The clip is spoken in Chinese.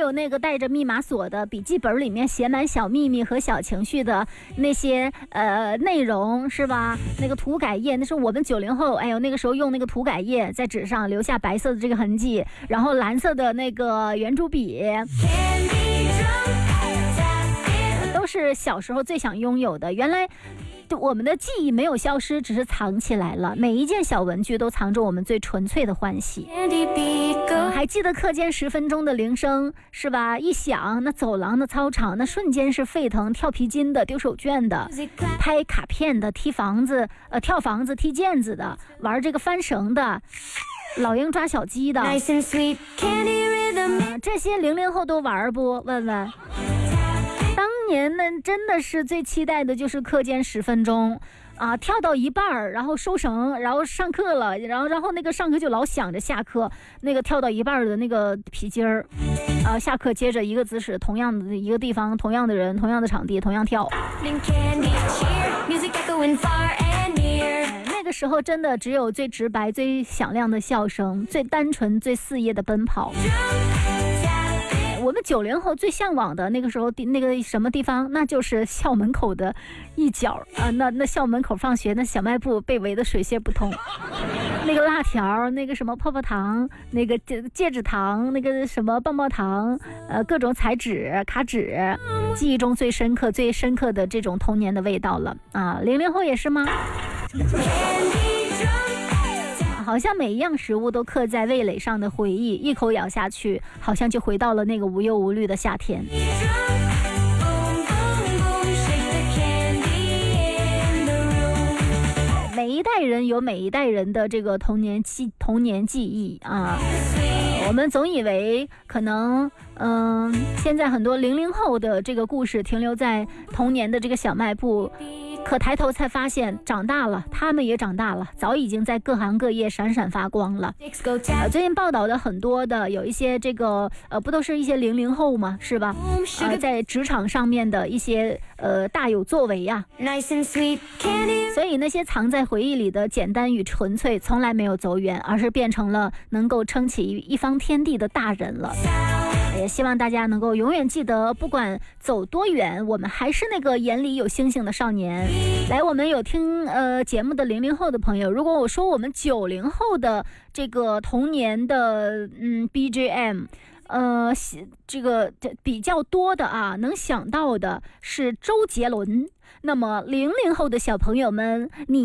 有那个带着密码锁的笔记本里面写满小秘密和小情绪的那些内容，是吧？那个涂改液，那是我们90后，哎呦，那个时候用那个涂改液在纸上留下白色的这个痕迹，然后蓝色的那个圆珠笔，都是小时候最想拥有的。原来我们的记忆没有消失，只是藏起来了。每一件小文具都藏着我们最纯粹的欢喜。还记得课间10分钟的铃声是吧？一响，那走廊的操场那瞬间是沸腾，跳皮筋的，丢手绢的，拍卡片的，跳房子、踢毽子的，玩这个翻绳的，老鹰抓小鸡的，这些00后都玩不？问问。当年呢，真的是最期待的就是课间10分钟啊，跳到一半然后收绳，然后上课了，然后那个上课就老想着下课那个跳到一半的那个皮筋儿，下课接着一个姿势，同样的一个地方，同样的人，同样的场地，同样跳。那个时候真的只有最直白、最响亮的笑声，最单纯、最肆意的奔跑。我们90后最向往的那个时候那个什么地方，那就是校门口的一角啊，那校门口放学那小卖部被围得水泄不通，那个辣条，那个什么泡泡糖，那个戒指糖，那个什么棒棒糖，各种彩纸、卡纸，记忆中最深刻的这种童年的味道了啊！00后也是吗？好像每一样食物都刻在味蕾上的回忆，一口咬下去，好像就回到了那个无忧无虑的夏天。每一代人有每一代人的这个童年记忆啊。我们总以为可能现在很多00后的这个故事停留在童年的这个小卖部，可抬头才发现长大了，他们也长大了，早已经在各行各业闪闪发光了。最近报道的很多的有一些这个不都是一些00后吗？是吧？在职场上面的一些大有作为呀。所以那些藏在回忆里的简单与纯粹从来没有走远，而是变成了能够撑起一方天地的大人了。也希望大家能够永远记得，不管走多远，我们还是那个眼里有星星的少年。来，我们有听节目的00后的朋友，如果我说我们90后的这个童年的BGM，这个比较多的啊，能想到的是周杰伦。那么00后的小朋友们，你